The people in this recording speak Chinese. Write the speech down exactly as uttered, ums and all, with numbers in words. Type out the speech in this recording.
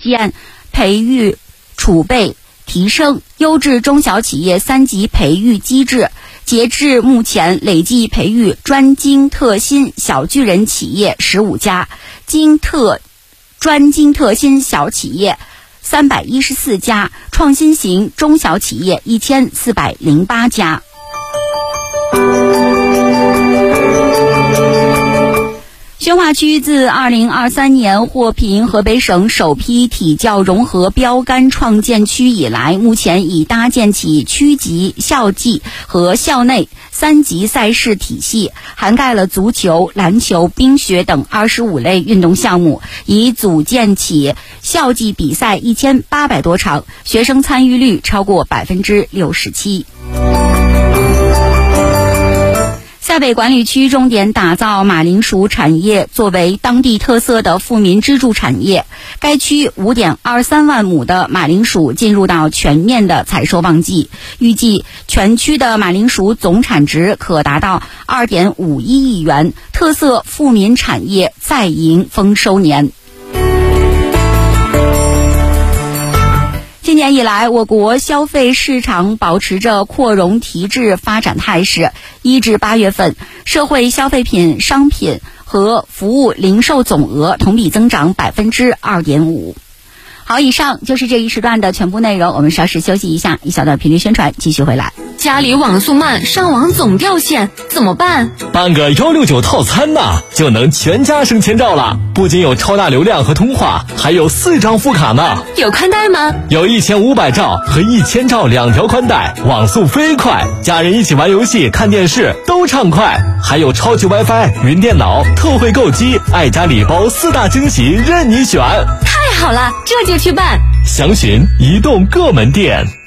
建培育储备提升优质中小企业三级培育机制。截至目前，累计培育专精特新小巨人企业十五家，精特专精特新小企业三百一十四家，创新型中小企业一千四百零八家。宣化区自二零二三年获评河北省首批体教融合标杆创建区以来，目前已搭建起区级、校际和校内三级赛事体系，涵盖了足球、篮球、冰雪等二十五类运动项目，已组建起校际比赛一千八百多场，学生参与率超过百分之六十七。塞北管理区重点打造马铃薯产业作为当地特色的富民支柱产业。该区 五点二三万亩的马铃薯进入到全面的采收旺季，预计全区的马铃薯总产值可达到 二点五一亿元，特色富民产业再迎丰收年。今年以来，我国消费市场保持着扩容提质发展态势。一至八月份，社会消费品、商品和服务零售总额同比增长百分之二点五。好，以上就是这一时段的全部内容，我们稍事休息一下，一小段频率宣传，继续回来。 家里网速慢，上网总掉线，怎么办？ 办个一六九套餐呐，就能全家省钱照了。不仅有超大流量和通话，还有四张副卡呢。 有宽带吗？ 有一千五百兆和一千兆两条宽带，网速飞快，家人一起玩游戏、看电视都畅快。还有超级 WiFi、云电脑、特惠购机、爱家礼包四大惊喜任你选。 太好了，这就去办。 详询移动各门店。